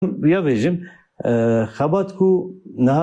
یا بیشم خبات کو نه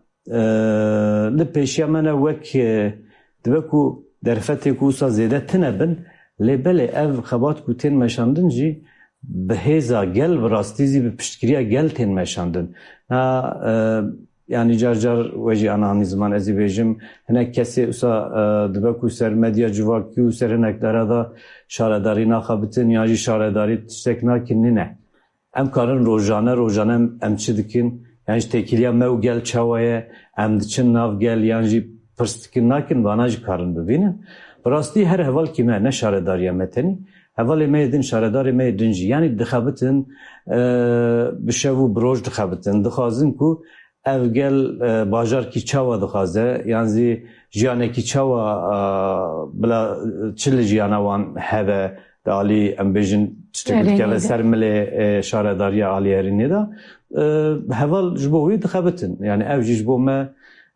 لپیشیا منه وک دبکو درفته کو سا زیده تنبن لبله اف خبات کو تن مشاندن جی به هزا گل براستیزی به پشتگیری گل تن مشاندن نه yani car veci anahani zaman ezi bejim hinek kesi usa dibek ser medya civaki ser hineklere da şaredari nakhabitin yaji şaredari tiştek nakin ne em karın rojane em çi dikin yani tekiliya mev gel çavaya em diçin nav gel yani pırstikin nakin bana jî karın bibinin rastî her heval kime ne şaredariya meteni heval me din şaredari me din jî yani dixabitin bişevu broj dixabitin dixazin ku ev gel bajar ki çava dixaze yani jiyane ki çava bila çil jiyana wan heve dali em bejin tiştekî ve sermele şaredariya aliyerînê da heval ji bo wî dixabitin yani ev jî ji bo me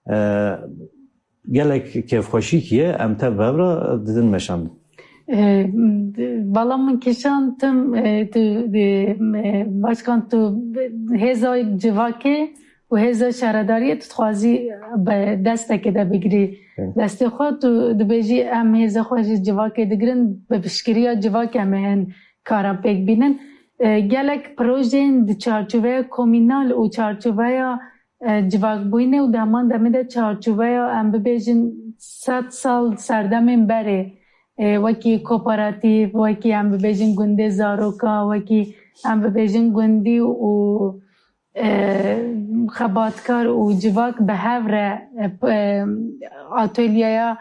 gelek kevxweşîkiye em tev vevra didin meşandin. Valla min kişantim başkan tu hêza civakê û hêza şaredariyê tu dixwazî destekê de bigirî. Destê xwe tu dibêjî em hêza xwe jî civakê digirin bi piştgiriya civakê em ê hin karan pêk bînin. Gelek projeyên di çarçoveya komînal û çarçoveya civakbûyînê û deman demê de çarçoveya em bibêjin 100 sal serdemên berê wekî kooperatif, wekî em bibêjin gundê zaroka, wekî em bibêjin gundî û xebatkar û civak bi hev re atölyeya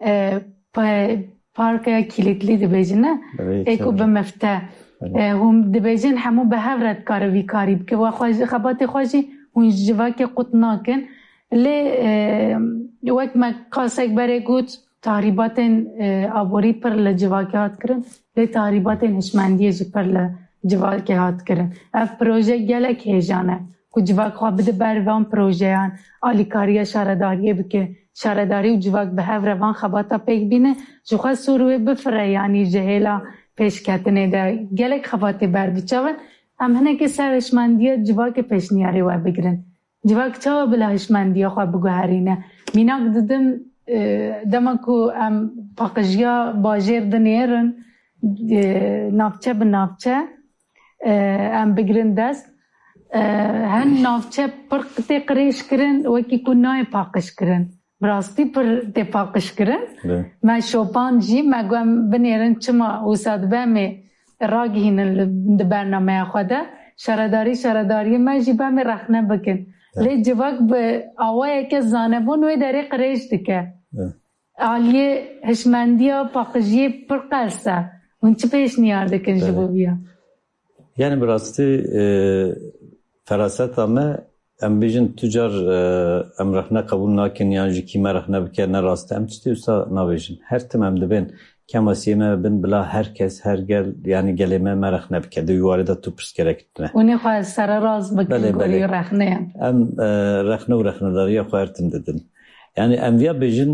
parkeya kilîtlî dibêjin ne? Êku bi mefte. Hûn dibêjin hemû bi hev re dikare vî karî bike. Xebatê xwe jî hûn ji civakê qut nakin. Lê wek me kasek berê got tahrîbatên aborî pir li civakê hat kirin. Lê tahrîbatên hişmendiyê jî pir li civakê hat kirin. Ev proje gelek hêjan e. Ku civak xwe bide ber van projeyan alîkariya şaredariyê bike. Şaredarî û civak bi hev re van xebata pêk bîne ji xwe sor wê bifire yanî ji hêla pêşketinê de gelek xebatê ber biçavin em hinekê ser hişmendiya civakê pêşniyarê we bigirin. Civak çawa bila hişmendiya xwe biguherîne. Mînak didin dema ku em paqijya bajêr dinêrin navçe bi navçe em bigirin dest hin navçe pir tê qirêj kirin wekî ku nayê paqij kirin. Bi rastî pir tê paqij kirin. Me şopan jî me gu em binêrin çima wisa dibe em ê ragihînin di bernameya xwe de şaredariyê me jî be em ê rexne bikin. Lê civak bi awayeke zanebûn wê derê qirêj dike. Aliyê hişmendiya paqijiyê pir qers e. Hûn çi pêşniyar dikin ji bo vî? Yani bi rastî feraseta me em bêjin tu car em rexne qebûl nakin yan ji kî me rexne bike ne rast em tiştî wisa nabêjin. Her tim em dibên kemasiyê me bin bila herkes her gel yani gelê me rexne bike. Di wî warê de tu pirsgerek tune. Hûn ê xwe sereraz bikin gorî rexneyan. Em rexne û rexnedariya xwe her tim didin. Yani em viya bêjin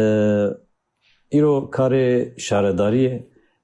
îro karê şaredariyê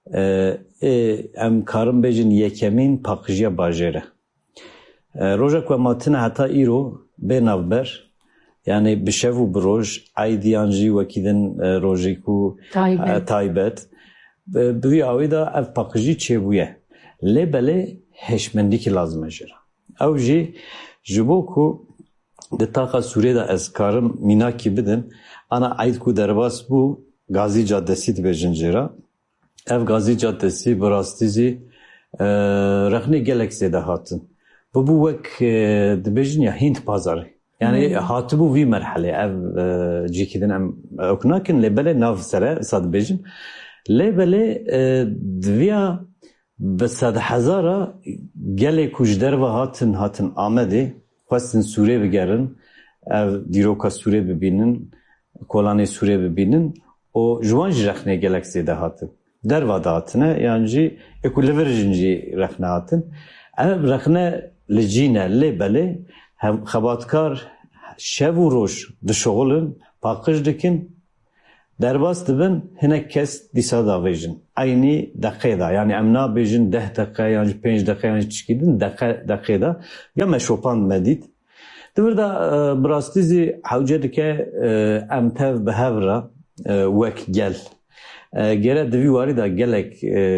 em karin bêjin yekemîn paqijiya bajêr e. Roja ku em hatine heta îro bê navber yani bi şev û bi roj eydiyan jî wekî din rojê ku taybet bi vî awê da ev paqijî çêbûye. Lê belê hêşmendîkî lazim e jî re. Ew jî ji bo ku di taxa Sûriyê de ez karim mînakî bidin ana eyd ku derbas bû Gazî Caddesî dibêjin jê re. Ev Gazî Caddesî bi rastî jî rexnê gelek zêde hatin. Bu wek dibêjin ya Hînd pazarê. Yani hatibû vî merhelê ev cîkî din em ok nakin lê belê nav sere sa dibêjin. Lê belê diviya bi sed hezara gelê ku ji derve hatin Amedê xwestin Sûrê bigerin ev dîroka Sûrê bibînin kolanê Sûrê bibînin o ji wan jî rexnê gelek zêde hatin. Derva da hatine yan jî ku li vir jin jî rexne hatin. Ev rexne li cîne lê belê xebatkar şev û roj dişoxulin paqij dikin derbas dibin hinek kes dîsa davêjin. aynı dakikada yani emna bejin 10 dakika yani 5 dakika yani çikidin dakikada ya meşopan medit Devrda brastizi hawcedike emtev behevra wek gel. Gere devi warida gelek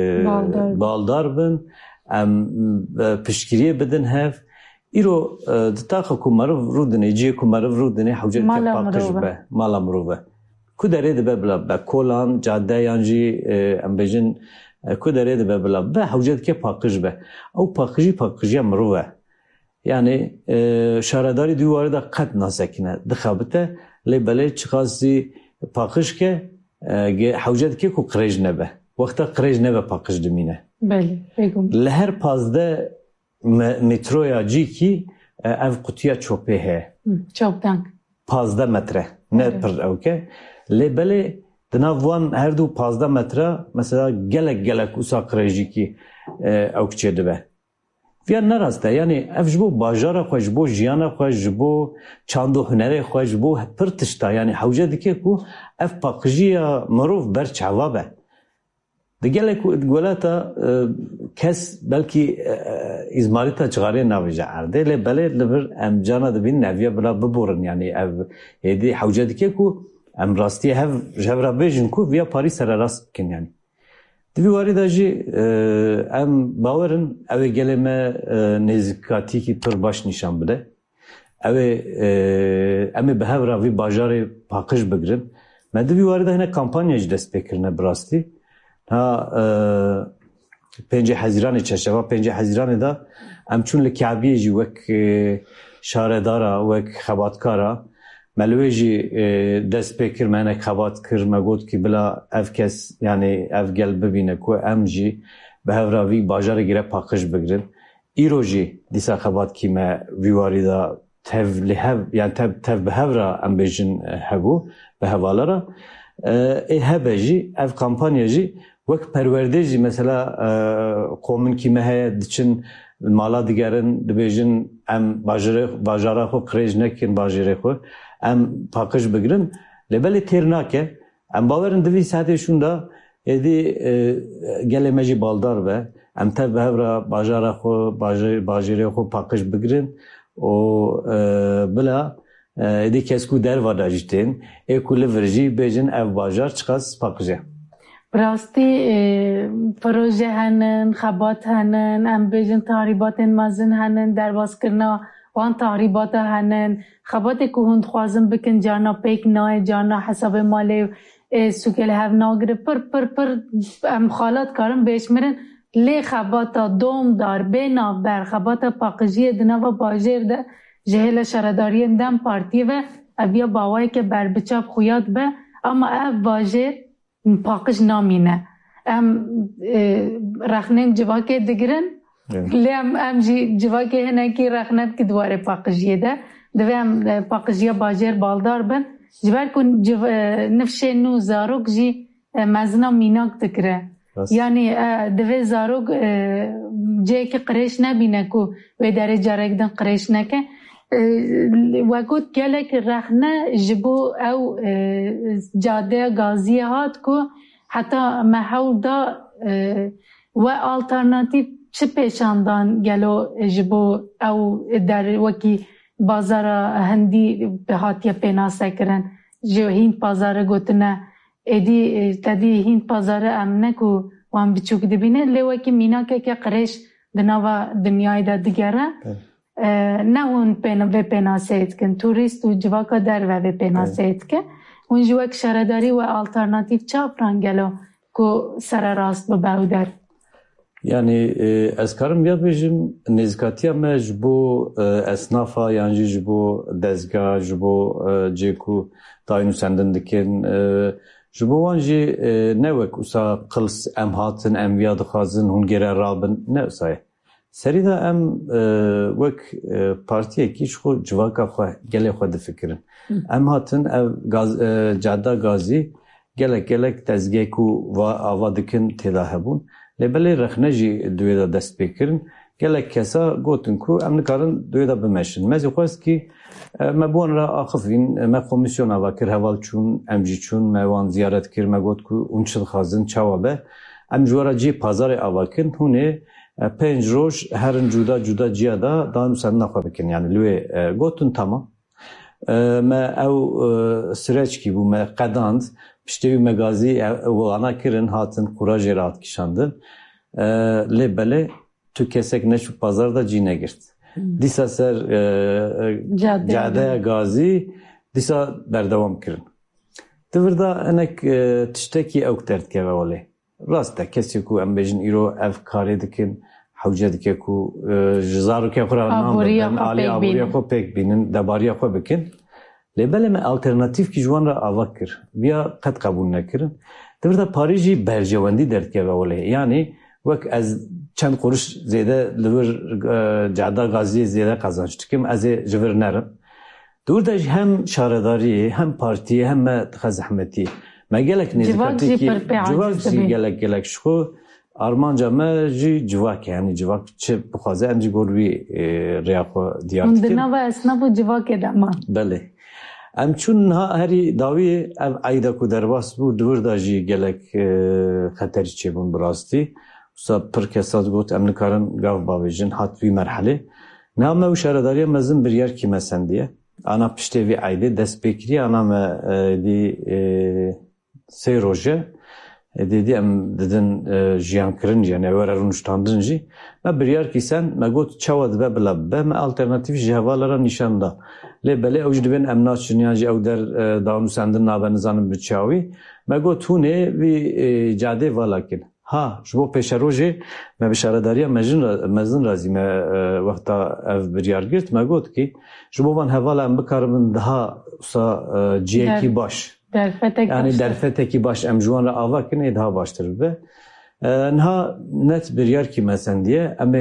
baldar bin em pişkiriye bedin hev İro ditaqa ku marav rudine ciye ku marav rudine hawcedike pakış be mala mrove. Ku dere de bebla be kolan cadde yanji em bejin ku dere de bebla be hawcedike pakış be. Ew pakıjya mrove. Yani şaradari duvarı da kat nasekine dixabite lebele çıkası pakış ke hawcet ke ku qrej nebe vaqta qrej nebe pakış dimine beli begum leher pazde metroya ki ev kutuya çope he çoptan pazda metre ne per evke lebele dinavan her du pazda metre mesela gelek usa qrej ki evkçe dibe Via naraste yani ev jbo bajara xwe jbo jiyana xwe jbo çando hunerê xwe jbo pir tişta yani hewce dike ku ev paqîjiya mirov ber çawa be di gelek golata kes belkî izmarî ta çixarê navêje erdê lê belê li vir em cana dibînin eviya bila biborin yani ev êdî hewce dike ku em rastiye hev ji hev re bêjin ku viya parî sererast bikin yani Divî warî de jî em bawerin ew ê gelê me nêzîkatîkî pir baş nîşan bide. Ew ê em ê bi hev re vî bajarê paqij bigirin. Me divî warî de hinek kampanya jî dest pê kirine bi rastî. Ha 5 Hezîranê çeşeva 5 Hezîranê de em çûn li Kebiyê jî wek şaredara wek xebatkara Melwe jî dest pê kir me hinek xebat kir me got ki bila ev kes yani ev gel bibîne ku em jî bi hev re vî bajarê gire paqij bigirin. Îro jî dîsa xebatkî me vî warî da tev li hev yani tev bi hev re em bêjin hebû bi hevalara ê hebe jî ev kampanya jî wek perwerdê jî mesela qomên kî me heye diçin mala digerin dibêjin em bajara xwe qirêj nekin bajarê xwe em paqij bigirin lê belê têr nake em bawerin divî saetê şûn da êdî gelê me jî baldar be em tev bi hev re bajara xwe bajarê xwe paqij bigirin û bila êdî kes ku derva da jî tên ê ku li vir jî bêjin ev bajar çiqas paqij e Rastî proje henin xebat henin em bêjin tahrîbatên mezin henin derbazkirina wan tahrîbata henin xebatê ku hûn dixwazin bikin carna pêk nayê carna hesabê malê sûkê li hev nagire pir em xalat karin bêşmirin lê xebata domdar bê navber xebata paqijiyê di nava bajêr de ji hêla şaredariyên Dem Partiyê ve ev ya bawayeke berbiçav xuyat be ama ev bajêr paqij namîne em rexnên civakê digirin lê em jî civakê hinekî rexne bike dwarê paqijiyê de divê em paqijiya bajêr baldar bin ji ber ku nifşên nû zarok jî mezina mînak dikire yani divê zarok ciyekî qirêj nebîne ku wê derê carek din qirêj neke wegot gelek rexne ji bo ew cadeya gaziyê hat ku heta me hewl da we alternatîv çi pêşandan gelo ji bo ew derwekî bazara hindî hatiye pênasekirin ji hînd pazarê gotine êdî tedî hînd pazarê em ne ku wan biçûk dibîne lê wekî mînakeke qirêj di nava dinyayê de digere ne hûn vê pênaseyê dikin turîst û civaka derve vê pênaseyê dike hûn ji wek şaredarî we alternatîv çapran gelo ku sererast bibe ew der Yani ez karim ya bêjim nêzîkatiya me ji bo esnafa yan jî ji bo dezga ji bo cê ku dayîn û sendin dikin ji bo wan jî ne wek wisa qils em hatin em viya dixwazin hûn gêre rabin ne wisa ye serî de em wek partiyekî ji xwe civaka xwe gelê xwe difikirin em hatin ev cadda gazî gelek dezgeh ku ava dikin têda hebûn lê belê rexne jî duwê de dest pê kirin gelek kesa gotin ku em nikarin duwê de bimeşin me jî xwest kî me bi wan re axivîn me komisyona ve kir heval çûn em jî çûn me wan ziyaret kir me got ku hûn çi dixwazin çawa be ام جوارا جی پازار آواکن هونه پنج روز هرن جدا جدا جیا دا دانو سن نخوا بکن یعنی لوی گوتن تمام ما او سرچ کی بو ما قداند پشتوی مگازی وانا کرن هاتن کوراج رات کشاندن لبله تو کسک نشو پازار دا جی نگرت دیسا سر جاده گازی دیسا بردوام کرن توردا انک تشتکی او ترد که ولی راسته کسی کو ام بجن ایرو اف کاری دکن حوجه دکه کو جزارو که خورا نام بدن عالی آبوریا خو پیک بینن دباریا خو بکن لبله من alternatیف کی جوان را آوا کر بیا قد قبول نکرن توردا پاریجی برجواندی درد که ولی یعنی وک از چند قروش زیاده لور جاده غازی زیاده قازانچ تکم از جبر نرم دوردا هم شارداری هم پارتی هم خزحمتی ما گلک نزدیکی جواک زی گلک شو آرمانجا ما جی جواک یعنی جواک چه بخوازه امجی گروی ریاخو دیار تکم مندنا و اسناب و جواک دما بله ام چون ها هری داوی ایدا کو درواس بو دوردا جی گلک خطری چه بون براستی وسا پر کسات گوت ام نکارن گاو باویجن هاتوی مرحله نامه و شارداری مزن بریر کی مسندیه ana piştevi ayde dest bekri ana me di sey roje dedi em dedin jiyan kirin yani evvel runuştandın ji me biryar ki sen me got çavad be bla be me alternatif jehvalara nişanda le bele ojdiben em naçın yani ev der dağını sendin nabenizanın biçavi me got hune vi cade valakin ha şu peşe roje me bişaradariya mezin razı me vakta ev biryar girt me got ki şu van hevala em bikarım daha sa ciyeki baş yani derfeteki baş em juan ra avakin e daha baştır be nha net biryar ki mesen diye ame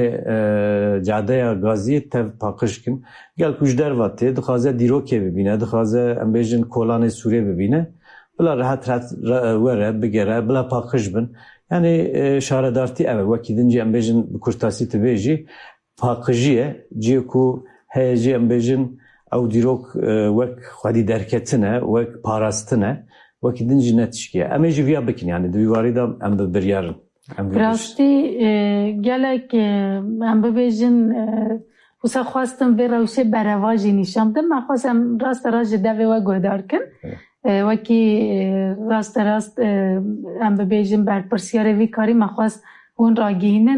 cadeya gazi tev pakışkin gel kujder vatte dixaze diroke bibine dixaze em bejin kolane Suriye bibine bula rahat were bigere bula pakış bin yani şaradarti ev vakidince em bejin kurtasi tbeji pakıjiye ciku heci em bejin او دیروک وک خودی درکتنه وک پاراستنه وک دنج نتشکیه اما جویا بکن یعنی دویواری دام ام ببریارن راستی گلک ام ببیجن وسا خواستم به روشه برواجی نشام دم خواستم راست راج دوی و گودار کن وکی راست ام ببیجن بر پرسیار وی کاری مخواست اون راگینن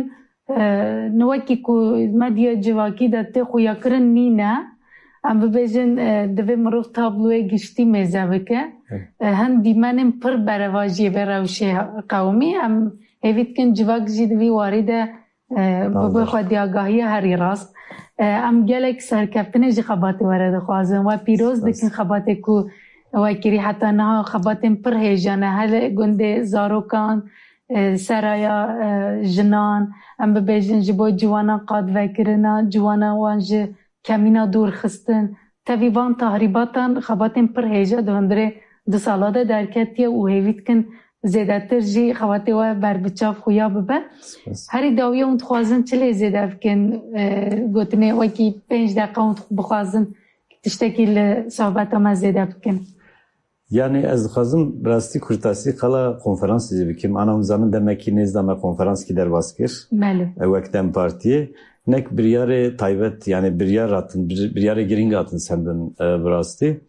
نوکی کو مدیا جواکی دته خویا کرن نینه ام ببیجن دوی مروف تابلوی گشتی مزابکه هم دیمانم پر برواجی به روشه قومی ام هیوید کن جواک جی دوی وارده ببی خودی آگاهی هری راست ام گلک سرکفتنه جی خباتی ورد خوازم و پیروز دکن خباتی کو و کری حتی نه خباتیم پر هیجانه هل گنده زاروکان سرایا جنان ام ببیجن جبو جوانا قاد وکرنا جوانا وانج کمینا دور خستن تاویوان تحریباتان خواتین پر هیجا دهندره دو سالاده درکتیه و هیوید کن زیدتر جی خواتی و بر بچاف خویا ببه هری داویه اون تخوازن چلی زیده بکن گوتنه وکی 5 دقیقه اون بخوازن تشتکی لصحبت هم زیده بکن yani ez xazım rasti kurtasi kala konferans diye bikim ana zaman demek ki nezdama konferans ki der baskir vakten partiye nek bir yere taybet yani bir yer atın bir yere giring atın senden rasti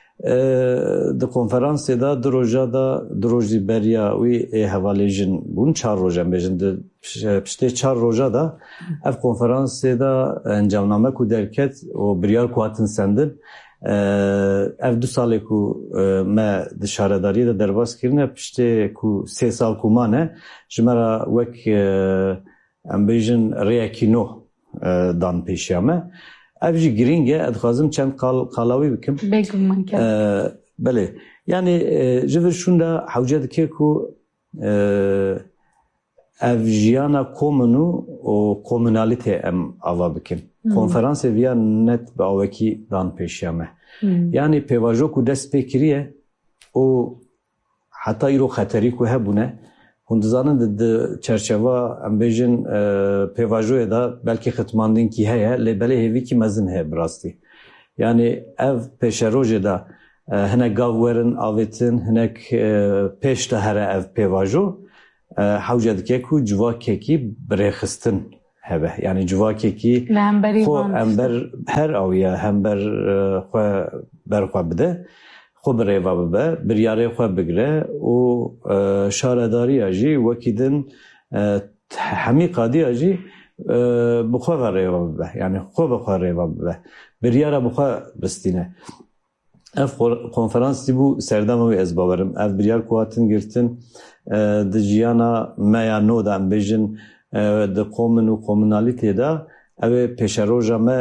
de konferansı da droji beria ve havalejin bun çar roja bejinde işte çar roja da ev konferansı da encamname ku derket o bir yer ku atın senden ev 2 sale ku me dışarıdari da derbas kirine işte ku 3 sal ku mane jmera vek ambejin reakino dan peşame evji giringe adxazım çend qalawi bikim bele yani jver şunda hawca dike ku evjiyana komunu o komunalite em ava bikim konferans eviya net be avaki dan peşame yani pevajo ku dest pekiriye o hatta iro khatari ku hebune hunduzanın da çerçeve ambejin pevajoya da belki xitmandin ki heye lebele hevi ki mezin he brasti yani ev peşeroje da hene gavwerin avetin hene peş da here ev pevajo حوجه دکه کو جواکێکی برێخستن هەبه یعنی جواکێکی خۆ ئەمبەر هەر ئەویە هەمبەر خۆ بەرخوا بدە خۆ برێوا ببە بریارێ خۆ بگرە و شارەداریە ژی وەکی دن هەمی قادیە ژی بخۆ ڕێوا ببە یعنی خۆ بخۆ ڕێوا ببە بریارە بخۆ بستینە ev konferansî bû serdema wê ez bawerim ev biryar ku hatin girtin di jiyana me ya no de em bêjin di qomin û komunalîtê de ew ê pêşeroja me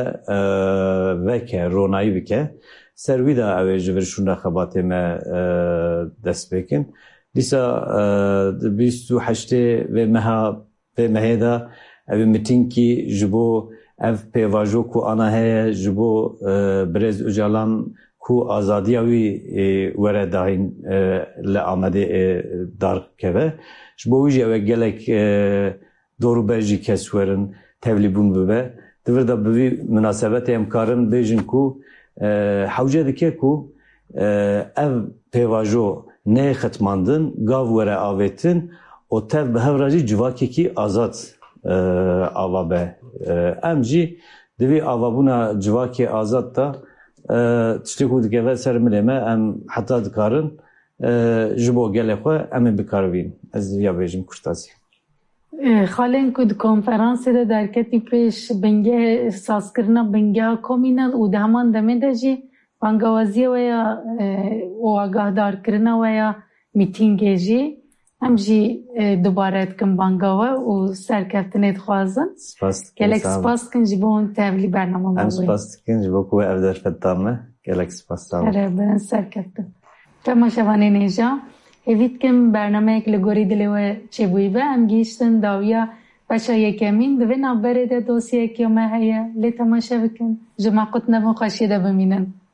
veke ronayî bike ser wî de ew ê ji vir şûna xebatê me dest pêkin dîsa di 28 vê mehê de ew ê mitînkî ji bo ev pêvajo ku ana heye ji bo Birêz Öcalan ku azadiya wî were dahîn li Amedê darkeve ji bo wî jî ew gelek dorûber jî kes werin tevlîbûn bibe divir da bi vî münasebetê em karin bêjin ku hewce dike ku ev pêvajo nê xetmandin gav were avêtin û tev bi hev re jî civakekî azad ava be em jî di vî avabûna civakê azad da tiştê ku dikeve ser milê me em heta dikarin ji bo gelê xwe em ê bikarivîn ez ya bêjim kurtasî xalên ku di konferansê de derketî pêş bingehê sazkirina bingeha komînal û di heman demê de jî bangewaziya we ya û agahddarkirina we ya mîtîngê jî em jî dubare dikin banga we û serkeftinê dixwazin gelek spas dikin ji bo hûn tevlî bername me em spas dikin ji bo ku ev derfet da me gelek spas da me serkeftin temaşevanê nêja hêvî dikim bernameyek li gorî dilê we çêbûyî be em gihîştin dawiya beşa yekemîn di vê navberê de dosyayekî me heye lê temaşe bikin ji me qut nevin xweşiyê de bimînin